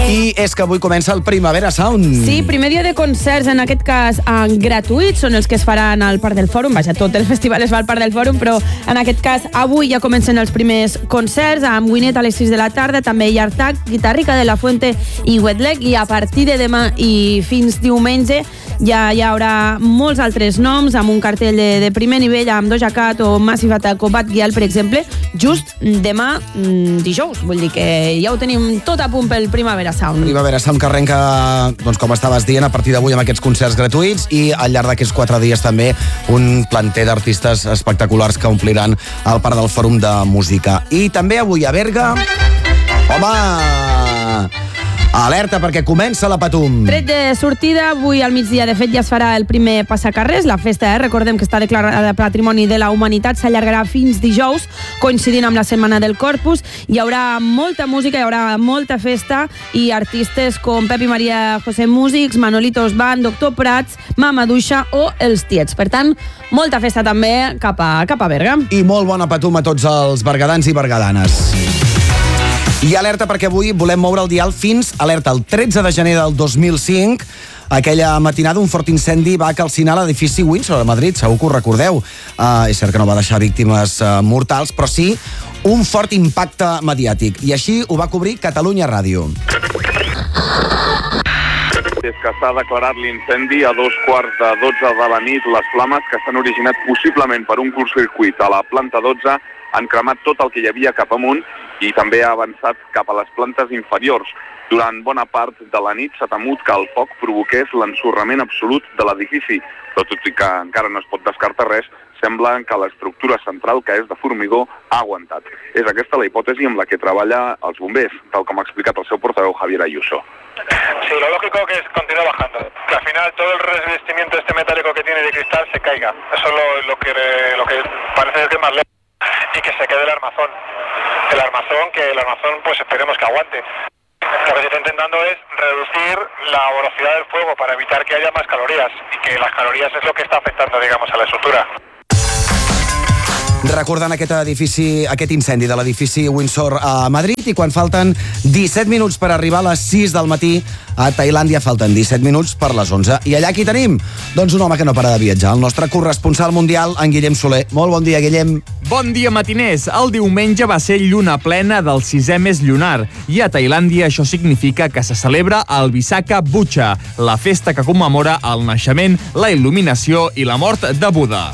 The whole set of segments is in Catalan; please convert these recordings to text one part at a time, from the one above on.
I és que avui comença el Primavera Sound. Sí, primer dia de concerts, en aquest cas gratuïts, són els que es faran al Parc del Fòrum. Vaja, tot el festival es fa al Parc del Fòrum, però en aquest cas avui ja comencen els primers concerts, amb Winnet a les 6 de la tarda, també Yartac, Guitarrica de la Fuente i Wetleg, i a partir de demà i fins diumenge ja hi haurà molts altres noms, amb un cartell de primer nivell, amb Doja Cat o Massive Attack o Bad Gyal, per exemple, just demà dijous. Vull dir que ja ho tenim tot a punt pel Primavera Sound. Primavera Sound que arrenca, doncs, com estaves dient, a partir d'avui amb aquests concerts gratuïts i al llarg d'aquests 4 dies també un planter d'artistes espectaculars que ompliran el Parc del Fòrum de Música. I també avui a Berga, home, alerta perquè comença la Patum. Tret de sortida, avui al migdia, de fet, ja es farà el primer passacarrers. La festa, recordem que està declarada Patrimoni de la Humanitat, s'allargarà fins dijous, coincidint amb la Setmana del Corpus. Hi haurà molta música, hi haurà molta festa i artistes com Pep i Maria José Músics, Manolitos Band, Doctor Prats, Mama Duixa o Els Tiets. Per tant, molta festa també cap a Berga. I molt bona Patum a tots els bergadans i bergadanes. I alerta perquè avui volem moure el dial fins, alerta, el 13 de gener del 2005. Aquella matinada un fort incendi va calcinar l'edifici Windsor a Madrid, segur que ho recordeu. És cert que no va deixar víctimes mortals, però sí un fort impacte mediàtic. I així ho va cobrir Catalunya Ràdio. Des que s'ha declarat l'incendi a 11:15 de la nit, les flames que s'han originat possiblement per un curtcircuit a la planta 12 han cremat tot el que hi havia cap amunt i també ha avançat cap a les plantes inferiors. Durant bona part de la nit s'ha temut que el foc provoqués l'ensorrament absolut de l'edifici, però tot i que encara no es pot descartar res, sembla que l'estructura central, que és de formigó, ha aguantat. És aquesta la hipòtesi amb la que treballa els bombers, tal com ha explicat el seu portaveu Javier Ayuso. Sí, lo lógico que es continúa bajando, que al final todo el revestimiento metálico que tiene de cristal se caiga. Eso es lo que parece que es más lejos. Y que se quede el armazón. Que el armazón pues esperemos que aguante. Lo que se está intentando es reducir la velocidad del fuego para evitar que haya más calorías y que las calorías es lo que está afectando, digamos, a la estructura. Recordant aquest incendi de l'edifici Windsor a Madrid, i quan falten 17 minuts per arribar a les 6 del matí a Tailàndia, falten 17 minuts per les 11. I allà qui tenim? Doncs un home que no para de viatjar, el nostre corresponsal mundial, en Guillem Soler. Molt bon dia, Guillem. Bon dia, matiners. El diumenge va ser lluna plena del 6è mes lunar i a Tailàndia això significa que se celebra el Visakha Bucha, la festa que commemora el naixement, la il·luminació i la mort de Buda.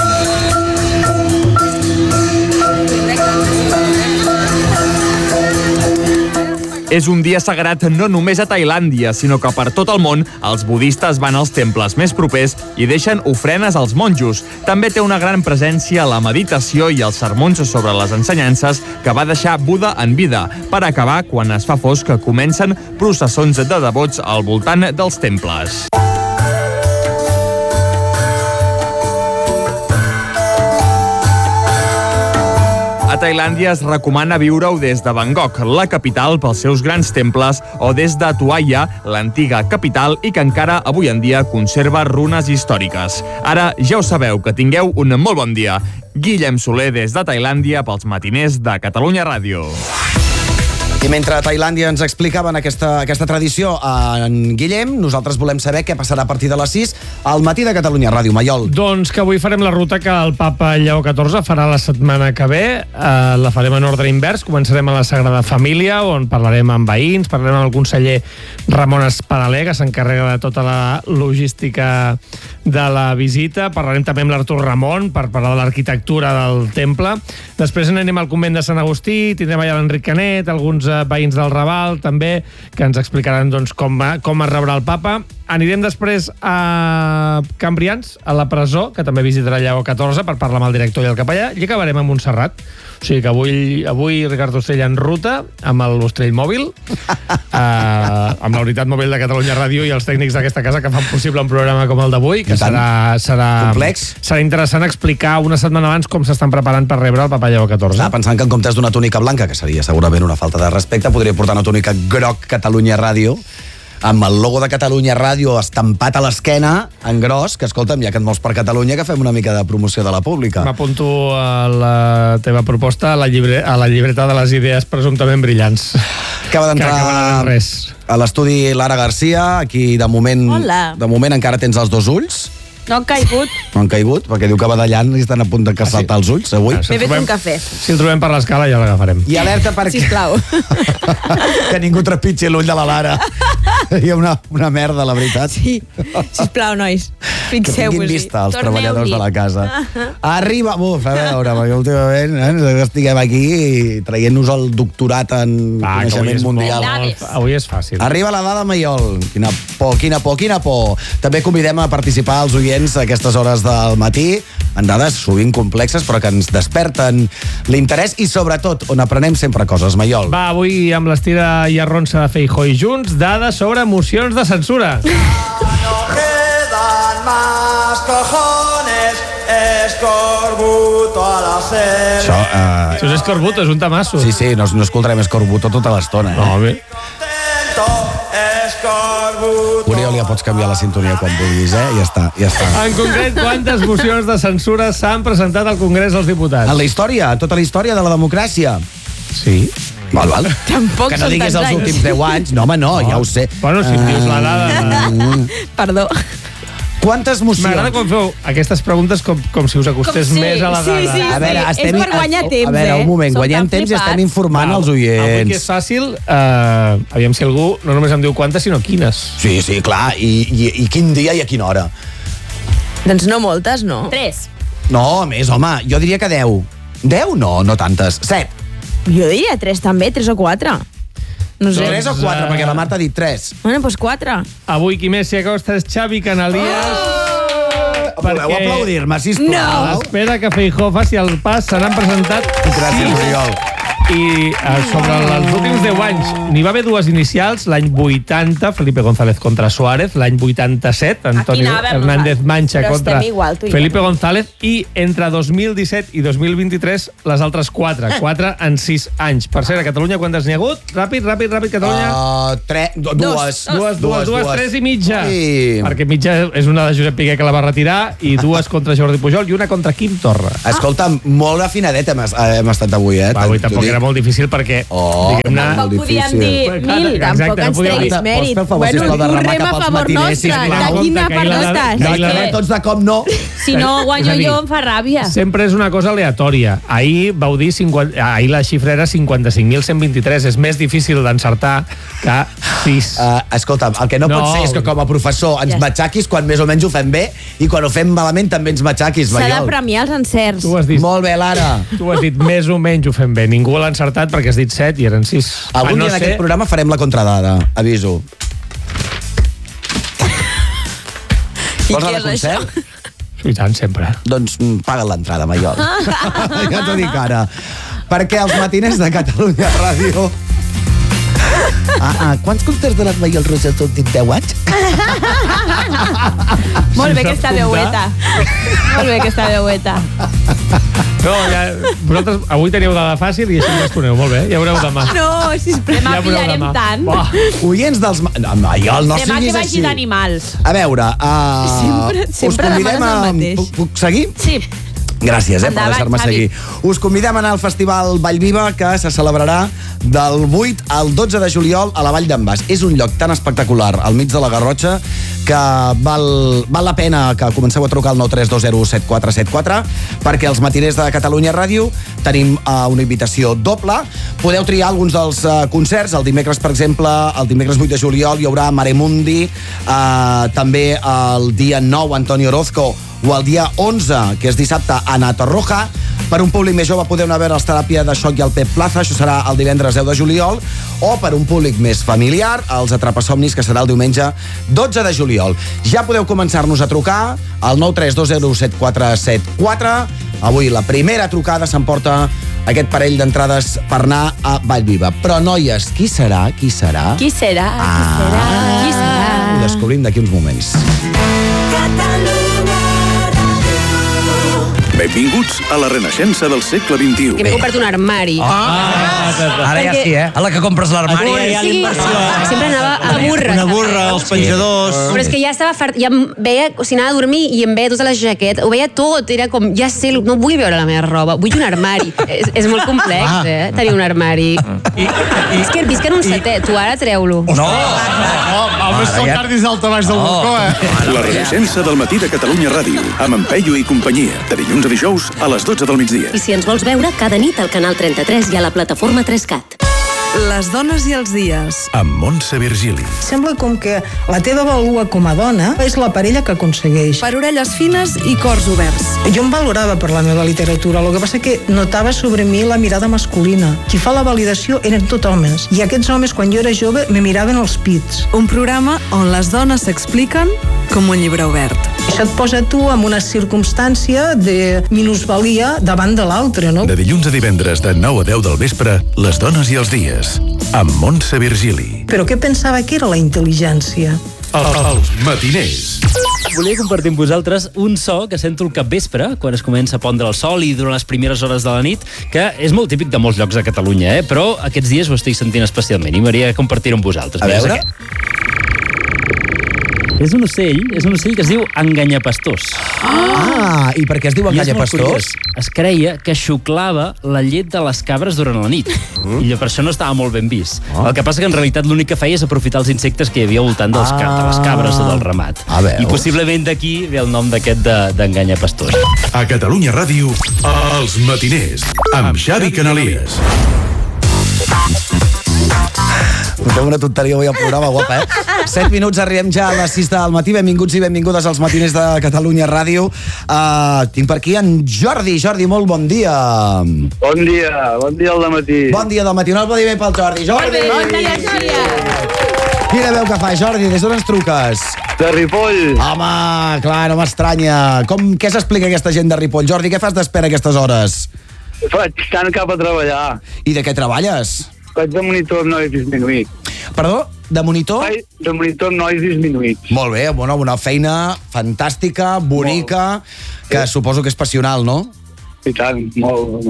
És un dia sagrat no només a Tailàndia, sinó que per tot el món els budistes van als temples més propers i deixen ofrenes als monjos. També té una gran presència la meditació i els sermons sobre les ensenyances que va deixar Buda en vida. Per acabar, quan es fa fosc, comencen processons de devots al voltant dels temples. A Tailàndia es recomana viure-ho des de Bangkok, la capital, pels seus grans temples, o des de Tuaya, l'antiga capital, i que encara avui en dia conserva runes històriques. Ara ja ho sabeu, que tingueu un molt bon dia. Guillem Soler des de Tailàndia pels matiners de Catalunya Ràdio. I mentre a Tailàndia ens explicaven aquesta tradició en Guillem, nosaltres volem saber què passarà a partir de les 6 al matí de Catalunya Ràdio. Maiol. Doncs que avui farem la ruta que el papa Lleó XIV farà la setmana que ve. La farem en ordre invers. Començarem a la Sagrada Família, on parlarem amb veïns, parlarem amb el conseller Ramon Espadaler, que s'encarrega de tota la logística de la visita. Parlarem també amb l'Artur Ramon per parlar de l'arquitectura del temple. Després anirem al convent de Sant Agustí, tindrem allà l'Enric Canet, alguns veïns del Raval també, que ens explicaran doncs, com es rebrà el papa. Anirem després a Cambrians, a la presó, que també visitarà Lleó XIV per parlar amb el director i el capellà, i acabarem a Montserrat. O sigui que avui Ricard Ostrell en ruta, amb l'Ostrell mòbil, amb la unitat mòbil de Catalunya Ràdio i els tècnics d'aquesta casa que fan possible un programa com el d'avui, que serà complex. Serà interessant explicar una setmana abans com s'estan preparant per rebre el papa Lleó XIV. Pensant que en comptes d'una túnica blanca, que seria segurament una falta de respecte, podria portar una túnica groc Catalunya Ràdio, amb el logo de Catalunya Ràdio estampat a l'esquena, en gros, que escolta'm, ja que et mous per Catalunya, que fem una mica de promoció de la pública. M'apunto a la teva proposta a la llibreta de les idees presumptament brillants. Acaba d'entrar a l'estudi Lara Garcia, aquí de moment encara tens els dos ulls. No han caigut. No han caigut, perquè diu que badallant i estan a punt de saltar els ulls, avui. M'he fet un cafè. Si el trobem per l'escala ja l'agafarem. I alerta perquè... Sisplau. que ningú trepitgi l'ull de la Lara. Hi ha una merda, la veritat. Sí, sisplau, nois. Que tinguin vista els treballadors de la casa. Arriba... Uf, a veure, perquè últimament estiguem aquí traient-nos el doctorat en coneixement mundial. Avui és fàcil. Arriba la dada Maiol. Quina por, quina por, quina por. També convidem a participar els oients a aquestes hores del matí, en dades sovint complexes, però que ens desperten l'interès i, sobretot, on aprenem sempre coses, Maiol. Va, avui amb l'estira i arronsa de Feijóo i Junts, dades sobre mocions de censura. No quedan más cojones, escorbuto a la cena. Això és escorbuto, és un tamasso. Sí, no escoltarem escorbuto tota l'estona. No, bé. Oriol, ja pots canviar la sintonia quan vulguis, Ja està. En concret, quantes mocions de censura s'han presentat al Congrés dels Diputats? En la història, tota la història de la democràcia. Sí. Val. Tampoc que no són diguis tants els anys. últims 10 anys. No, home, no, ja ho sé. Bueno, si em dius la dada... Perdó. Quantes mocions? M'agrada quan feu aquestes preguntes com si us acostés més a la dada. Sí. A veure, és per guanyar temps, A veure, un moment, Som guanyem tan temps i estem flipats. informant els Avui que oients. és fàcil, aviam si algú no només em diu quantes, sinó quines. Sí, clar, i quin dia i a quina hora? Doncs no moltes, no? 3. No, més, home, jo diria que 10. 10? No tantes. 7. Jo diria 3 també, 3 o 4. No sé. 3 o 4, perquè la Marta ha dit 3. Bueno, doncs 4. Avui qui més s'hi acosta és Xavi Canalies. Voleu aplaudir-me, sisplau? No. Espera que Feijóo faci el pas, se n'han presentat Gràcies, Oriol. I sobre els últims 10 anys n'hi va haver dues inicials, l'any 80 Felipe González contra Suárez, l'any 87 Antonio Hernández Mancha però contra estem igual, tu i jo. Felipe González, i entre 2017 i 2023 les altres 4 en 6 anys. Per cert, a Catalunya quantes n'hi ha hagut? Ràpid, Catalunya. Dues, 3 i mitja. Sí. Perquè mitja és una de Josep Piqué que la va retirar, i 2 contra Jordi Pujol i una contra Quim Torra. Escolta'm, molt afinadet hem estat avui, Avui tampoc era molt difícil perquè diguem-ne... Tampoc podíem dir 1000. Tampoc ens treguis mèrit. Pots fer el favor, sisplau, de remar cap als matiners, sisplau? De quina part estàs? Tots de cop no. Si no guanyo jo, em fa ràbia. Sempre és una cosa aleatòria. Ahir vau dir ahir la xifra era 55.123. És més difícil d'encertar que 6. Escolta'm, el que no pot ser és que com a professor ens matxaquis quan més o menys ho fem bé i quan ho fem malament també ens matxaquis, S'ha de Maiol. premiar els encerts. Tu has dit, Molt bé, Lara. tu has dit més o menys ho fem bé. Ningú l'ha encertat perquè has dit 7 i eren 6. Algun dia en aquest programa farem la contradada, aviso. I Vols què anar és de concert? I tant, sempre. Doncs paga't l'entrada, Maiol. Ja t'ho dic ara. Perquè els matiners de Catalunya Ràdio... Quants concerts de les Maiol Rosa els últims 10 anys? Molt bé aquesta veueta. Molt bé aquesta veueta. No, vosaltres avui teníeu dada fàcil i així em responeu. Molt bé, ja veureu demà. No, sisplau. Demà Ja veureu pillarem demà. tant. Oients dels... No, Maiol, no Demà que siguis vagi així. d'animals. A veure, Sempre demanes el mateix. Puc seguir? Sí. Gràcies, per Endavant, deixar-me Xavi. seguir. Us convidem a anar al Festival Vallviva, que se celebrarà del 8 al 12 de juliol a la Vall d'en Bas. És un lloc tan espectacular, al mig de la Garrotxa, que val la pena que comenceu a trucar al 932017474, perquè els matiners de Catalunya Ràdio tenim una invitació doble. Podeu triar alguns dels concerts. El dimecres, per exemple, el dimecres 8 de juliol hi haurà Maremundi, també el dia 9 Antonio Orozco, o el dia 11, que és dissabte, Ana Torroja. Per un públic més jove podeu anar a veure els Teràpia de Xoc i el Pep Plaza, això serà el divendres 10 de juliol, o per un públic més familiar, els Atrapasomnis, que serà el diumenge 12 de juliol. Ja podeu començar-nos a trucar al 932017474. Avui la primera trucada s'emporta aquest parell d'entrades per anar a Vallviva. Però, noies, qui serà? Qui serà? Qui serà? Ho descobrim d'aquí uns moments. Benvinguts a la renaixença del segle XXI. Que m'he comprat un armari. Ara ja sí, A la que compres l'armari. Sempre anava a burra. Una burra, els penjadors... Però és que ja estava fart, ja em veia, si anava a dormir i em veia totes les jaquetes, ho veia tot, era com, ja sé, no vull veure la meva roba, vull un armari. És molt complex, tenir un armari. És que visc en un setè, tu ara treu-lo. No, home, és que el cardis alta baix del balcó, La renaixença del matí de Catalunya Ràdio, amb en Peyu i companyia, de dilluns a dijous a les 12 del migdia. I si ens vols veure, cada nit al canal 33 i a la plataforma 3CAT. Les dones i els dies. Amb Montse Virgili. Sembla com que la teva vàlua com a dona és la parella que aconsegueix. Per orelles fines i cors oberts. Jo em valorava per la meva literatura, el que passa que notava sobre mi la mirada masculina. Qui fa la validació eren tot homes, i aquests homes, quan jo era jove, me miraven els pits. Un programa on les dones s'expliquen com un llibre obert. Això et posa tu en una circumstància de minusvalia davant de l'altre, no? De dilluns a divendres de 9 a 10 del vespre, Les dones i els dies, amb Montse Virgili. Però què pensava que era la intel·ligència? Els matiners. Volia compartir amb vosaltres un so que sento el capvespre, quan es comença a pondre el sol i durant les primeres hores de la nit, que és molt típic de molts llocs de Catalunya, però aquests dies ho estic sentint especialment i m'agradaria compartir-ho amb vosaltres. A veure... És un ocell que es diu enganyapastors. I per què es diu enganyapastors? Es creia que xuclava la llet de les cabres durant la nit. I per això no estava molt ben vist. El que passa que en realitat l'únic que feia és aprofitar els insectes que hi havia al voltant de les cabres o del ramat. I possiblement d'aquí ve el nom d'aquest d'enganyapastors. A Catalunya Ràdio, Els matiners, amb Xavi Canalies. Fem una tonteria avui al programa, guapa, 7 minuts, arribem ja a les 6 del matí. Benvinguts i benvingudes als matiners de Catalunya Ràdio. Tinc per aquí en Jordi. Jordi, molt bon dia. Bon dia al dematí. Bon dia del matí. Un aplaudiment pel Jordi. Jordi! Bon dia, Jordi! Quina veu que fa, Jordi? Des d'on ens truques? De Ripoll. Home, clar, no m'estranya. Què s'explica aquesta gent de Ripoll? Jordi, què fas d'espera a aquestes hores? Faig tant cap a treballar. I de què treballes? Faig de monitor amb nois disminuïts. Perdó? De monitor? Faig de monitor amb nois disminuïts. Molt bé, una feina fantàstica, bonica, que suposo que és passional, no? I tant, molt.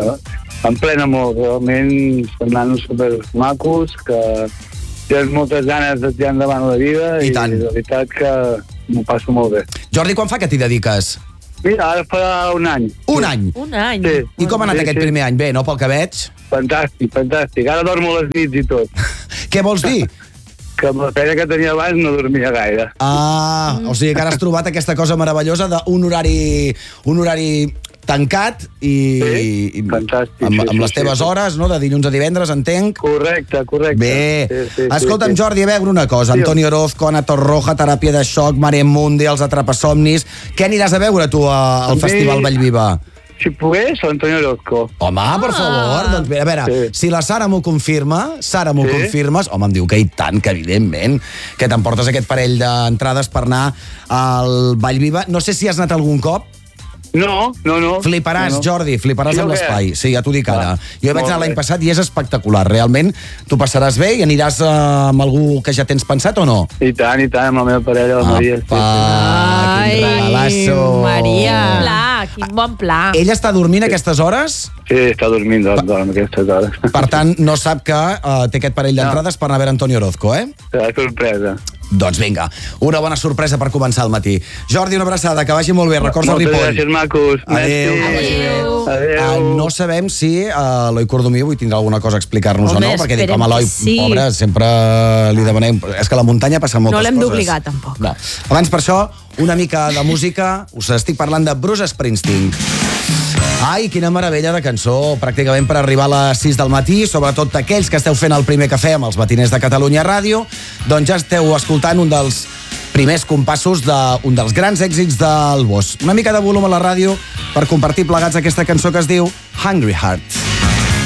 Em plena molt, realment són nanos supermacos, que tens moltes ganes de tirar endavant la vida i de veritat que m'ho passo molt bé. Jordi, quan fa que t'hi dediques? Mira, ara fa un any. Un any? Un any? Sí. I com ha anat aquest primer any? Bé, no, pel que veig? Fantàstic. Ara dormo a les nits i tot. Què vols dir? Que amb la feina que tenia abans no dormia gaire. O sigui que ara has trobat aquesta cosa meravellosa d'un horari tancat i fantàstic, amb les teves hores, no? De dilluns a divendres, entenc. Correcte. Bé. Escolta'm, Jordi, a veure una cosa. Antonio Orozco, Ana Torroja, Teràpia de Xoc, Mare Mundi, Els Atrapasomnis. Què aniràs a veure tu al Festival Vallviva? Si pogués, Antonio Orozco. Home, per favor. Doncs bé, a veure, si la Sara m'ho confirma, confirmes, home, em diu que i tant, que evidentment, que t'emportes aquest parell d'entrades per anar al Vallviva. No sé si has anat algun cop. No. Fliparàs, Jordi, fliparàs amb l'espai. Sí, ja t'ho dic ara. Jo hi vaig anar l'any passat i és espectacular. Realment, tu passaràs bé i aniràs amb algú que ja tens pensat o no? I tant, amb la meva parella, la Maria. Quin regalasso. Maria. Quin bon pla. Ella està dormint a aquestes hores? Sí, està dormint a aquestes hores. Per tant, no sap que té aquest parell d'entrades per anar a veure Antonio Orozco, eh? Sorpresa. Doncs vinga, una bona sorpresa per començar el matí. Jordi, una abraçada, que vagi molt bé. Records del Ripoll. Moltes gràcies, macos. Adéu. No sabem si l'Eloi Cordomí avui tindrà alguna cosa a explicar-nos o no, perquè dic, home, Eloi, pobre, sempre li demanem... És que a la muntanya passen moltes coses. No l'hem d'obligar, tampoc. No. Abans, per això, una mica de música. Us estic parlant de Bruce Springsteen. Ai, quina meravella de cançó, pràcticament per arribar a les 6 del matí, sobretot aquells que esteu fent el primer cafè amb els matiners de Catalunya Ràdio, doncs ja esteu escoltant un dels primers compassos d'un dels grans èxits del Bosch. Una mica de volum a la ràdio per compartir plegats aquesta cançó que es diu Hungry Heart.